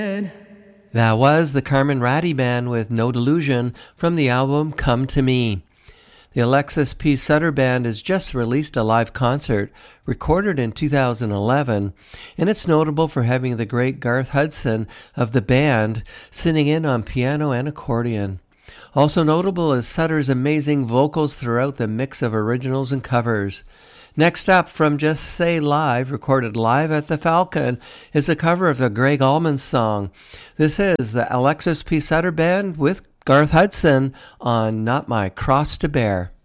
That was the Carmen Ratty Band with No Delusion from the album Come to Me. The Alexis P. Sutter Band has just released a live concert recorded in 2011, and it's notable for having the great Garth Hudson of the band sitting in on piano and accordion. Also notable is Sutter's amazing vocals throughout the mix of originals and covers. Next up from Just Say Live, recorded live at the Falcon, is a cover of a Greg Allman song. This is the Alexis P. Sutter Band with Garth Hudson on Not My Cross to Bear.